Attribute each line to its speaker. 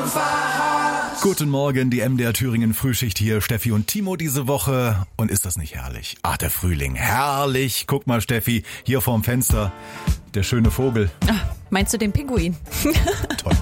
Speaker 1: Guten Morgen, die MDR Thüringen Frühschicht hier. Steffi und Timo diese Woche. Und ist das nicht herrlich? Ach, der Frühling. Herrlich. Guck mal, Steffi, hier vorm Fenster. Der schöne Vogel.
Speaker 2: Ach, meinst du den Pinguin?
Speaker 1: Toll.